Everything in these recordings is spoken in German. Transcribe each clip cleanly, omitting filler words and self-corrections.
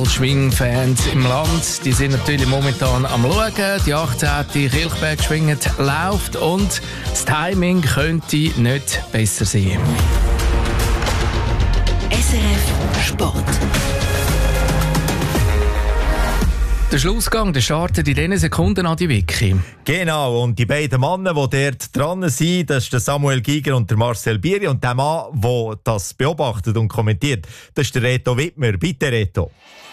All Schwingfans im Land, die sind natürlich momentan am Schauen. Die 18. Kilchberg schwingend läuft und das Timing könnte nicht besser sein. SRF Sport. Der Schlussgang, der startet in diesen Sekunden an die Wiki. Genau, und die beiden Männer, die dort dran sind, das ist der Samuel Giger und der Marcel Bieri. Und der Mann, der das beobachtet und kommentiert, das ist der Reto Wittmer. Bitte, Reto.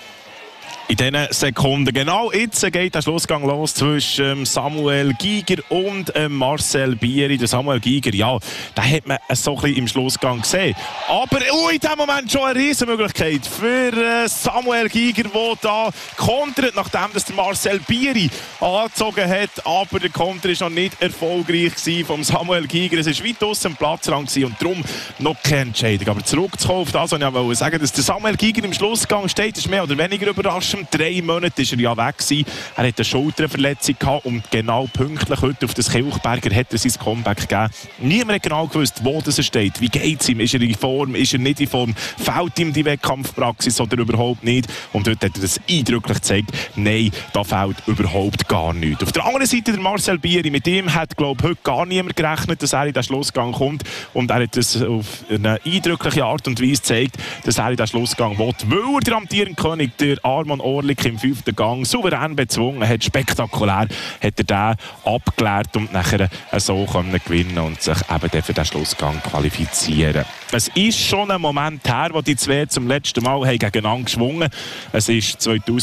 In diesen Sekunden, genau jetzt geht der Schlussgang los zwischen Samuel Giger und Marcel Bieri. Der Samuel Giger, ja, den hat man so ein bisschen im Schlussgang gesehen. Aber in diesem Moment schon eine Riesenmöglichkeit für Samuel Giger, der da kontert, nachdem das der Marcel Bieri angezogen hat. Aber der Konter war noch nicht erfolgreich vom Samuel Giger. Es war weit aussen am Platzrand und darum noch keine Entscheidung. Aber zurückzukommen auf das, was ich wollte sagen, dass der Samuel Giger im Schlussgang steht, ist mehr oder weniger überraschend. 3 Monate war er ja weg gewesen. Er hatte eine Schulterverletzung gehabt und genau pünktlich heute auf das Kilchberger hat er sein Comeback gegeben. Niemand hat genau gewusst, wo das er steht. Wie geht es ihm? Ist er in Form? Ist er nicht in Form? Fehlt ihm die Wettkampfpraxis oder überhaupt nicht? Und heute hat er das eindrücklich gezeigt. Nein, da fehlt überhaupt gar nichts. Auf der anderen Seite der Marcel Bieri. Mit ihm hat, glaube ich, heute gar niemand gerechnet, dass er in den Schlussgang kommt. Und er hat das auf eine eindrückliche Art und Weise gezeigt, dass er in den Schlussgang will. Weil er der amtierende König, der Arman Orlik, im 5. Gang souverän bezwungen hat. Spektakulär hat er den abgeklärt und nachher so gewinnen und sich eben für den Schlussgang qualifizieren. Es ist schon ein Moment her, wo die zwei zum letzten Mal gegeneinander geschwungen haben. Es war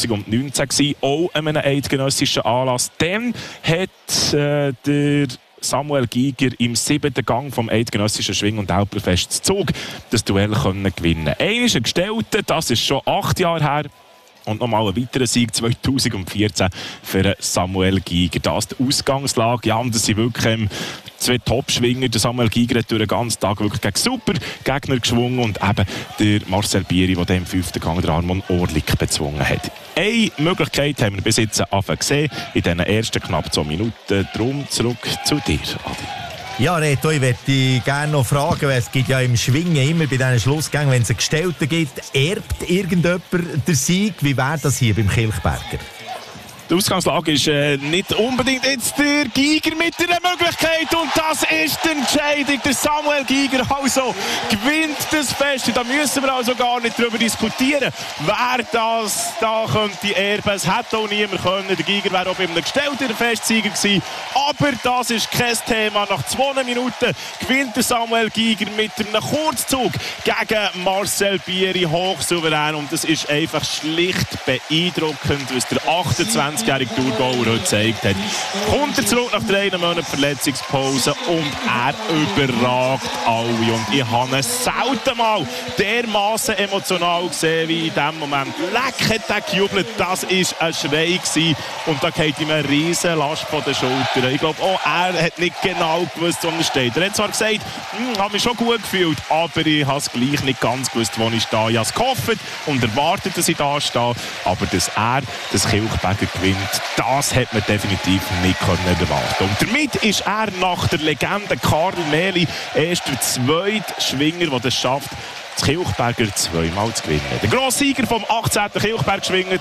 2019, auch an einem eidgenössischen Anlass. Dann hat der Samuel Giger im 7. Gang vom eidgenössischen Schwing- und Alpenfest Zug das Duell gewinnen können. Einer ist ein Gestellter, das ist schon 8 Jahre her. Und nochmal ein weiterer Sieg 2014 für Samuel Giger. Das ist die Ausgangslage. Ja, und das sind wirklich zwei Top-Schwinger. Der Samuel Giger hat durch den ganzen Tag wirklich gegen super Gegner geschwungen. Und eben der Marcel Bieri, der im 5. Gang der Arman Orlik bezwungen hat. Eine Möglichkeit haben wir bis jetzt gesehen in diesen ersten knapp 2 Minuten. Darum zurück zu dir, Adi. Ja, Reto, ich würde dich gerne noch fragen, weil es gibt ja im Schwingen immer bei diesen Schlussgängen, wenn es einen Gestellten gibt, erbt irgendjemand den Sieg? Wie wäre das hier beim Kilchberger? Die Ausgangslage ist nicht unbedingt jetzt der Giger mit einer Möglichkeit und das ist die Entscheidung. Der Samuel Giger also gewinnt das Fest. Da müssen wir also gar nicht darüber diskutieren, wer das da könnte erben. Es hätte auch niemand können. Der Giger wäre auch bei einem gestellten Festsieger gewesen. Aber das ist kein Thema. Nach 2 Minuten gewinnt der Samuel Giger mit einem Kurzzug gegen Marcel Bieri hochsouverän. Und das ist einfach schlicht beeindruckend, was der 28-jährige Thurgauer heute gezeigt hat. Kommt er zurück nach 3 Monaten Verletzungspause und er überragt alle. Und ich habe ihn selten mal dermaßen emotional gesehen wie in diesem Moment. Leck hat er gejubelt, das war ein Schrei gewesen. Und da geht ihm eine riesen Last von den Schultern. Ich glaube, auch er hat nicht genau gewusst, wo er steht. Er hat zwar gesagt, ich habe mich schon gut gefühlt, aber ich habe es gleich nicht ganz gewusst, wo ich stehe. Ich habe es gehofft und erwartet, dass ich da stehe. Aber dass er das Kilchberger gewinnt, das hat man definitiv nicht erwarten. Und damit ist er nach der Legende Karl Mehli erst der zweite Schwinger, der es schafft, das Kilchberger 2-mal zu gewinnen. Der grosse Sieger vom 18. Kilchberg Schwinger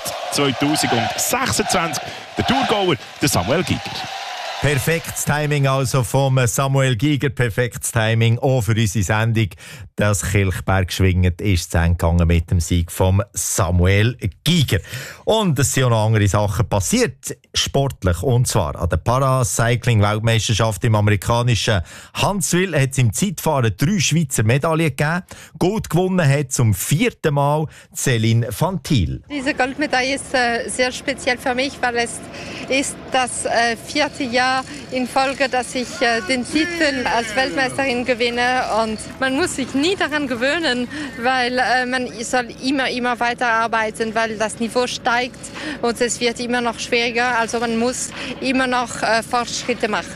2026, der Thurgauer, der Samuel Giger. Perfektes Timing also vom Samuel Giger, perfektes Timing auch für unsere Sendung. Das Kilchberg schwingend ist zu Ende gegangen mit dem Sieg vom Samuel Giger. Und es sind auch noch andere Sachen passiert, sportlich. Und zwar an der Paracycling-Weltmeisterschaft im amerikanischen Huntsville hat es im Zeitfahren 3 Schweizer Medaillen gegeben. Gold gewonnen hat zum 4. Mal Céline van Thiel. Diese Goldmedaille ist sehr speziell für mich, weil es ist das 4. Jahr in Folge, dass ich den Titel als Weltmeisterin gewinne. Und man muss sich nie daran gewöhnen, weil man soll immer weiterarbeiten, weil das Niveau steigt und es wird immer noch schwieriger. Also man muss immer noch Fortschritte machen.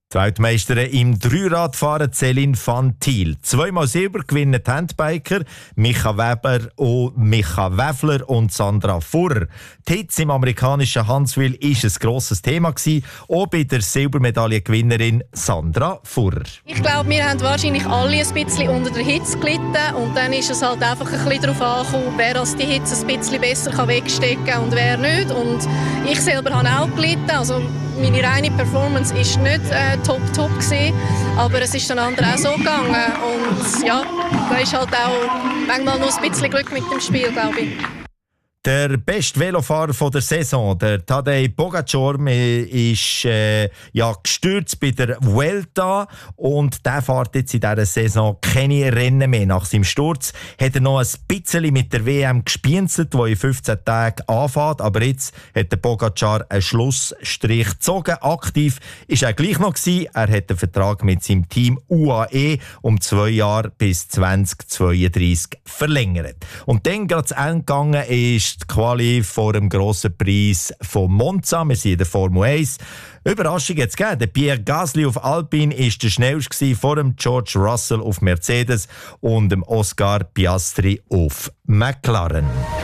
Die Weltmeisterin im Dreiradfahren Céline van Thiel. 2-mal Silber gewinnen die Handbiker Micha Wäfler und Sandra Furrer. Die Hitze im amerikanischen Huntsville war ein grosses Thema, auch bei der Silbermedaillengewinnerin Sandra Furrer. Ich glaube, wir haben wahrscheinlich alle ein bisschen unter der Hitze gelitten und dann ist es halt einfach ein bisschen darauf angekommen, wer die Hitze ein bisschen besser wegstecken kann und wer nicht. Und ich selber habe auch gelitten, also meine reine Performance war nicht top gewesen, aber es ist den anderen auch so gegangen und ja, da ist halt auch manchmal noch ein bisschen Glück mit dem Spiel, glaube ich. Der beste Velofahrer der Saison, der Tadej Pogačar, ist gestürzt bei der Vuelta und der fährt jetzt in dieser Saison keine Rennen mehr. Nach seinem Sturz hat er noch ein bisschen mit der WM gespienzelt, die in 15 Tagen anfängt, aber jetzt hat der Pogačar einen Schlussstrich gezogen. Aktiv ist er gleich noch gewesen. Er hat den Vertrag mit seinem Team UAE um 2 Jahre bis 2032 verlängert. Und dann gerade zu Ende gegangen ist die Quali vor dem grossen Preis von Monza. Wir sind in der Formel 1. Überraschung jetzt gegeben. Der Pierre Gasly auf Alpine war der schnellste vor dem George Russell auf Mercedes und dem Oscar Piastri auf McLaren.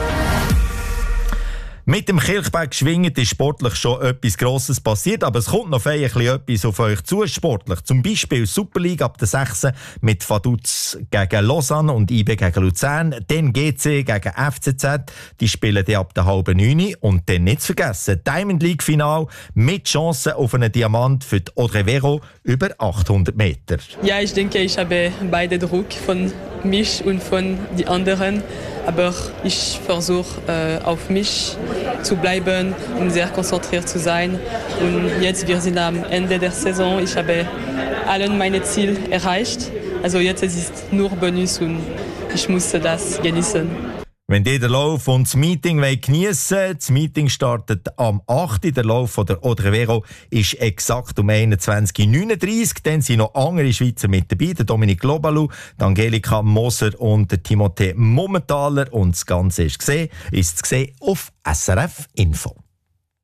Mit dem Kilchberg Schwingend ist sportlich schon etwas Grosses passiert, aber es kommt noch etwas auf euch zu, sportlich. Zum Beispiel Super League ab der 6. mit Vaduz gegen Lausanne und IB gegen Luzern, dann GC gegen FCZ, die spielen dann ab der 8:30 und dann nicht zu vergessen, Diamond League Final mit Chancen auf einen Diamant für die Audrey Vero über 800 Meter. Ja, ich denke, ich habe beide Druck von mich und von den anderen. Aber ich versuche auf mich zu bleiben und sehr konzentriert zu sein. Und jetzt, wir sind am Ende der Saison. Ich habe alle meine Ziele erreicht. Also jetzt ist es nur Bonus und ich musste das genießen. Wenn ihr den Lauf und das Meeting geniessen wollt, das Meeting startet am 8. Der Lauf von der Audrey Vero ist exakt um 21:39 Uhr. Dann sind noch andere Schweizer mit dabei, der Dominik Lobalu, die Angelika Moser und der Timothée Mummentaler. Und das Ganze ist zu sehen auf SRF Info.